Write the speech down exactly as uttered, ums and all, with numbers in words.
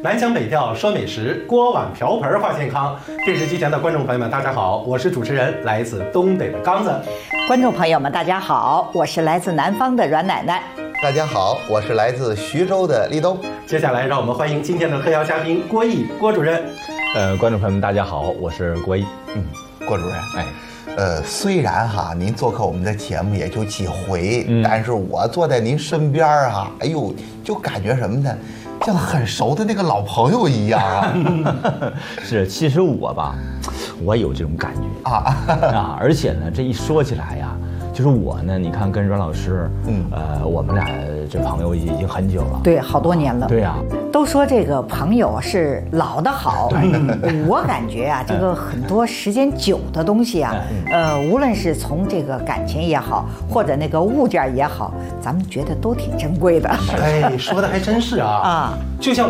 南腔北调说美食，锅碗瓢盆话健康。电视机前的观众朋友们，大家好，我是主持人，来自东北的刚子。 观众朋友们，大家好，我是来自南方的阮奶奶。 大家好，我是来自徐州的立冬。 接下来，让我们欢迎今天的特邀嘉宾郭毅郭主任。 呃，观众朋友们，大家好，我是郭毅。 嗯，郭主任，哎。呃，虽然哈您做客我们的节目也就几回，嗯、但是我坐在您身边哈，哎呦，就感觉什么呢，像很熟的那个老朋友一样啊。 是，其实我吧，我有这种感觉啊啊，而且呢，这一说起来呀，就是我呢，你看跟阮老师，嗯，呃，我们俩这朋友已经很久了， 对，好多年了。 对呀、啊， 都说这个朋友是老的好，嗯、我感觉啊，这个很多时间久的东西啊，呃，无论是从这个感情也好，或者那个物件也好，咱们觉得都挺珍贵的。 哎，说的还真是啊啊，就像